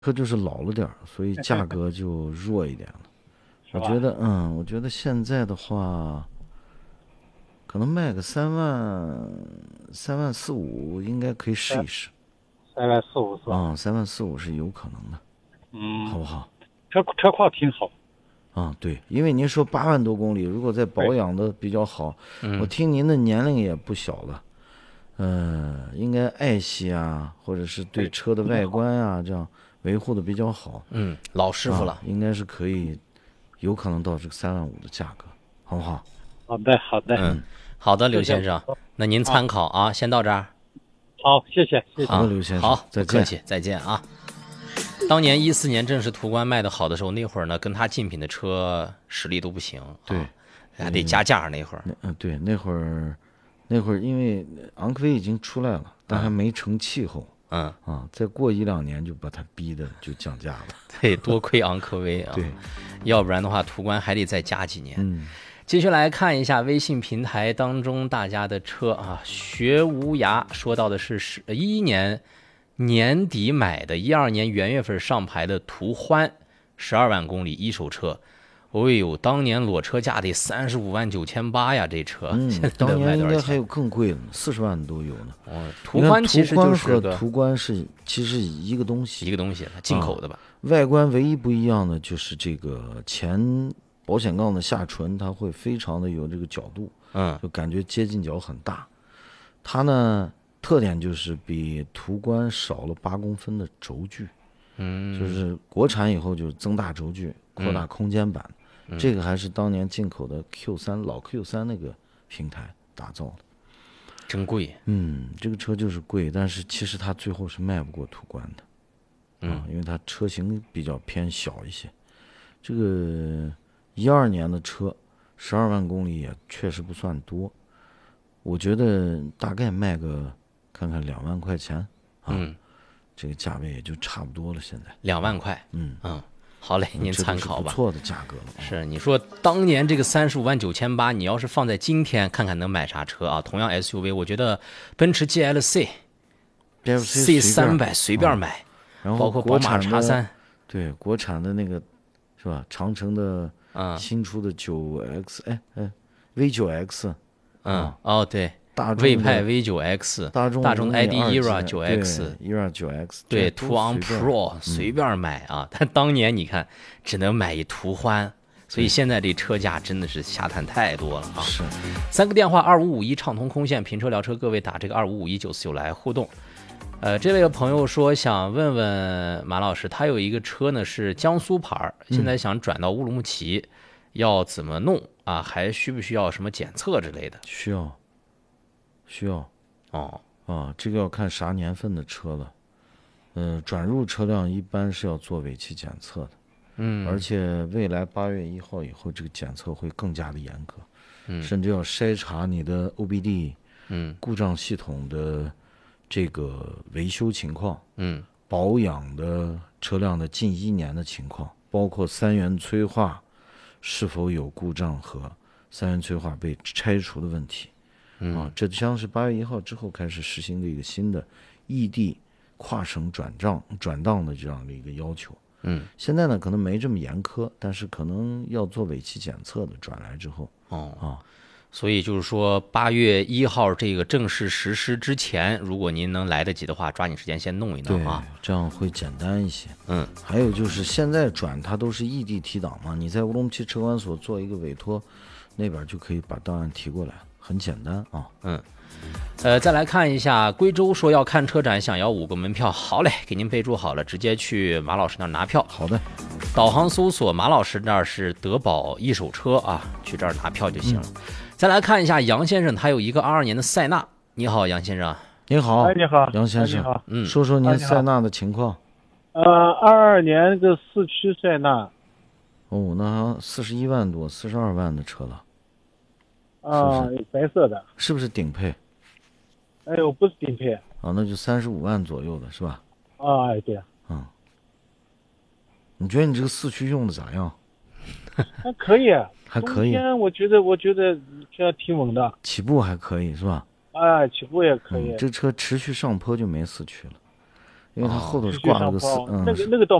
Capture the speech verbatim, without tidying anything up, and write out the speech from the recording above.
车就是老了点儿，所以价格就弱一点了。我觉得，嗯，我觉得现在的话，可能卖个三万、三万四五，应该可以试一试。 三万四五是吧？ 啊、嗯，三万四五是有可能的， 嗯， 好不好？ 车车况挺好。 啊、对，因为您说八万多公里，如果再保养的比较好，我嗯， 听您的年龄也不小了，嗯、应该爱惜啊，或者是对对车的外观啊，这样维护的比较好。 嗯，老师傅了。 啊，应该是可以，有可能到这个三万五的价格，好不好？ 好的，好的。 嗯，好的，刘先生，那您参考啊，先到这儿。 好，谢谢，谢谢。 好的，刘先生， 好， 再见。 不客气，再见啊。当年一四年正是途观卖的好的时候，那会儿呢，跟他竞品的车实力都不行， 对， 啊还得加价那会儿。 那嗯，对，那会儿，那会儿因为昂科威已经出来了，但还没成气候。 嗯啊，再过一两年就把它逼的就降价了。 对，多亏昂科威啊， 对， 要不然的话，途观还得再加几年。 嗯， 继续来看一下微信平台当中大家的车啊，学无涯说到的是十一一年年底买的，一二年元月份上牌的途欢，十二万公里一手车。哦呦，当年裸车价得三十五万九千八呀，这车、 嗯， 现在当得卖多少钱？ 年应该还有更贵的呢，四十万都有呢。 哦，途欢其实就是个和途观是其实一个东西， 一个东西，进口的吧、 啊？外观唯一不一样的就是这个前保险杠的下唇，它会非常的有这个角度， 嗯， 就感觉接近角很大。它呢特点就是比途观少了八公分的轴距， 嗯， 就是国产以后就是增大轴距，扩大空间版。 嗯、 这个还是当年进口的 Q 三老 Q 三那个平台打造的， 真贵。 嗯，这个车就是贵，但是其实它最后是卖不过途观的， 嗯， 啊，因为它车型比较偏小一些。这个一二年的车，十二万公里也确实不算多，我觉得大概卖个看看两万块钱啊， 嗯， 这个价位也就差不多了。现在两万块， 嗯嗯。好嘞，您参考吧。 不错的价格了。 是你说当年这个三十五万九千八，你要是放在今天，看看能买啥车啊？同样 S U V， 我觉得奔驰 G L C、C 三百随便买， 啊、然后包括宝马 X 三， 对，国产的那个是吧？长城的嗯， 新出的九 X，哎哎 ，V 九 X， 嗯、 啊、 哦对。 大众魏派 V 九 X， 大众大众的 I D Era 九 X，Era 九 X， 对，途昂 Pro 随便买啊！但当年你看，只能买一途欢，所以现在这车价真的是下探太多了啊！ 是， 三个电话二五五一畅通空线评车聊车，各位打这个二五五一九四九来互动。呃，这位朋友说想问问马老师，他有一个车呢是江苏牌，现在想转到乌鲁木齐，嗯、要怎么弄啊？还需不需要什么检测之类的？ 需要。需要， 哦啊，这个要看啥年份的车了，呃，转入车辆一般是要做尾气检测的， 嗯， 而且未来八月一号以后，这个检测会更加的严格， 嗯， 甚至要筛查你的 O B D， 嗯， 故障系统的这个维修情况， 嗯， 保养的车辆的近一年的情况，包括三元催化是否有故障和三元催化被拆除的问题。啊，这将是八月一号之后开始实行的一个新的异地跨省转账转档的这样的一个要求。 嗯， 现在呢可能没这么严苛，但是可能要做尾气检测的，转来之后。 哦啊， 所以就是说八月一号这个正式实施之前，如果您能来得及的话，抓紧时间先弄一弄啊， 这样会简单一些。 嗯， 还有就是现在转它都是异地提档嘛，你在乌鲁木齐车管所做一个委托，那边就可以把档案提过来。很简单啊， 嗯，呃，再来看一下，贵州说要看车展，想要五个门票，好嘞，给您备注好了，直接去马老师那儿拿票。 好的， 导航搜索马老师那儿是德宝一手车啊，去这儿拿票就行了。嗯、再来看一下杨先生，他有一个二二年的塞纳。你好，杨先生。 你好， 哎，你好， 杨先生。 哎、你好， 嗯， 说说您塞纳的情况。 呃，二二年的四驱塞纳。 哦，那四十一万多，四十二万的车了。 啊， 是是白色的， 是不是顶配？ 哎呦，不是顶配啊，那就三十五万左右的是吧？ 啊，对， 嗯，你觉得你这个四驱用的咋样？ 还可以， 还可以。 我觉得，我觉得这挺稳的， 起步还可以是吧？ 哎，起步也可以。 嗯、这车持续上坡就没四驱了， 因为它后头是继续挂了个四， 上坡， 嗯， 那个那个倒